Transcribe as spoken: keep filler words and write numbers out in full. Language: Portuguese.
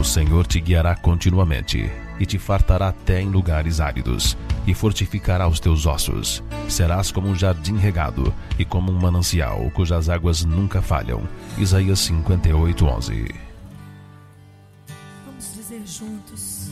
O Senhor te guiará continuamente e te fartará até em lugares áridos e fortificará os teus ossos. Serás como um jardim regado e como um manancial cujas águas nunca falham. Isaías cinquenta e oito, onze. Vamos dizer juntos: